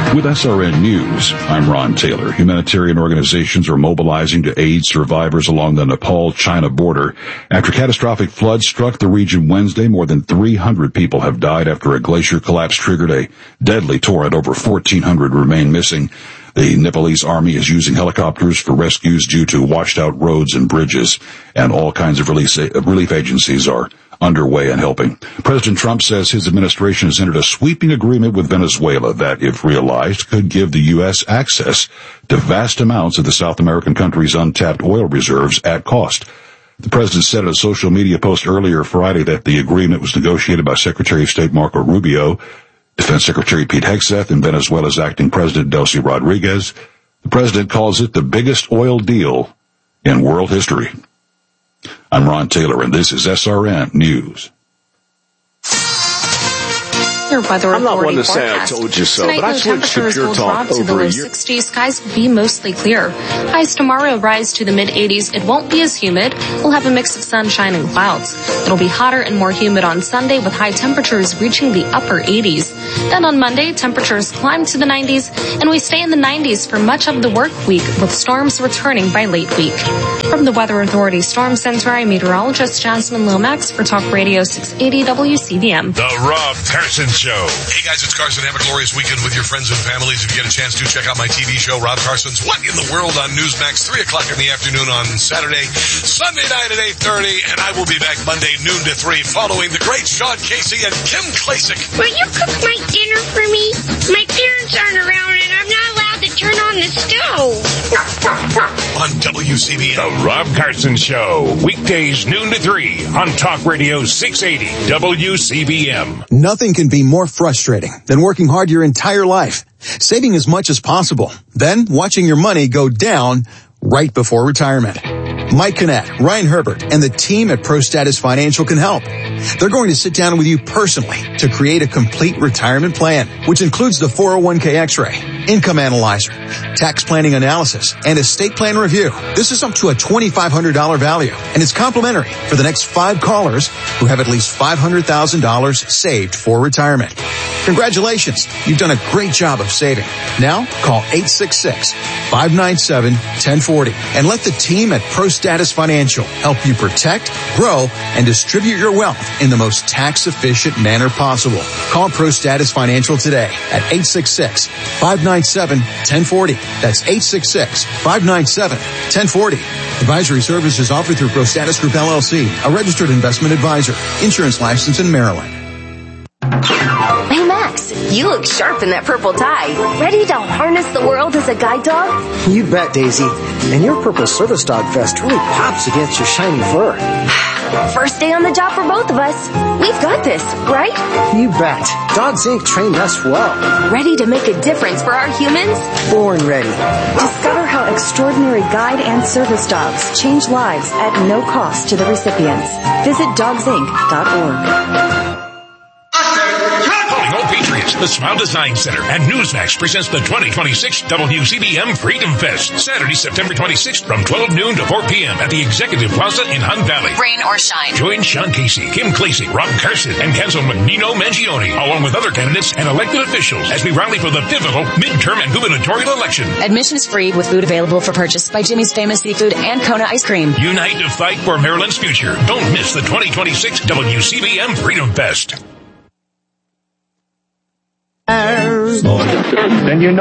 With SRN News, I'm Ron Taylor. Humanitarian organizations are mobilizing to aid survivors along the Nepal-China border. After catastrophic floods struck the region Wednesday, more than 300 people have died after a glacier collapse triggered a deadly torrent. Over 1,400 remain missing. The Nepalese army is using helicopters for rescues due to washed-out roads and bridges, and all kinds of relief agencies are underway and helping. President Trump says his administration has entered a sweeping agreement with Venezuela that, if realized, could give the U.S. access to vast amounts of the South American country's untapped oil reserves at cost. The president said in a social media post earlier Friday that the agreement was negotiated by Secretary of State Marco Rubio, Defense Secretary Pete Hegseth, and Venezuela's acting president Delcy Rodriguez. The president calls it the biggest oil deal in world history. I'm Ron Taylor, and this is SRN News. Your weather I'm not one to say forecast. I told you so, Tonight, but I switched to Pure Talk to the over low a year. 60s. Skies will be mostly clear. Highs tomorrow rise to the mid-80s. It won't be as humid. We'll have a mix of sunshine and clouds. It'll be hotter and more humid on Sunday with high temperatures reaching the upper 80s. Then on Monday, temperatures climb to the 90s, and we stay in the 90s for much of the work week with storms returning by late week. From the Weather Authority Storm Center, I'm meteorologist Jasmine Lomax for Talk Radio 680 WCBM. The Rob Carson Show. Hey guys, it's Carson. Have a glorious weekend with your friends and families. If you get a chance to, check out my TV show, Rob Carson's What in the World on Newsmax, 3 o'clock in the afternoon on Saturday, Sunday night at 8:30, and I will be back Monday noon to 3 following the great Sean Casey and Kim Klasick. Will you cook my dinner for me? My parents aren't around and I'm not allowed to turn on the stove. On WCBM. The Rob Carson Show. Weekdays noon to 3 on Talk Radio 680 WCBM. Nothing can be more frustrating than working hard your entire life, saving as much as possible, then watching your money go down right before retirement. Mike Kinnett, Ryan Herbert, and the team at ProStatus Financial can help. They're going to sit down with you personally to create a complete retirement plan, which includes the 401k X-ray, income analyzer, tax planning analysis, and estate plan review. This is up to a $2,500 value, and it's complimentary for the next 5 callers who have at least $500,000 saved for retirement. Congratulations. You've done a great job of saving. Now, call 866-597-1040 and let the team at ProStatus Financial help you protect, grow, and distribute your wealth in the most tax-efficient manner possible. Call ProStatus Financial today at 866-597-1040. That's 866-597-1040. Advisory services offered through ProStatus Group LLC, a registered investment advisor. Insurance license in Maryland. Hey Max, you look sharp in that purple tie. Ready to harness the world as a guide dog? You bet, Daisy. And your purple service dog vest really pops against your shiny fur. First day on the job for both of us. We've got this, right? You bet. Dogs Inc. trained us well. Ready to make a difference for our humans? Born ready. Discover how extraordinary guide and service dogs change lives at no cost to the recipients. Visit dogsinc.org. Patriots, the Smile Design Center, and Newsmax presents the 2026 WCBM Freedom Fest, Saturday, September 26th from 12 noon to 4 p.m. at the Executive Plaza in Hunt Valley. Rain or shine. Join Sean Casey, Kim Klasick, Rob Carson, and Councilman Nino Mangione, along with other candidates and elected officials as we rally for the pivotal midterm and gubernatorial election. Admission is free with food available for purchase by Jimmy's Famous Seafood and Kona Ice Cream. Unite to fight for Maryland's future. Don't miss the 2026 WCBM Freedom Fest. Then you know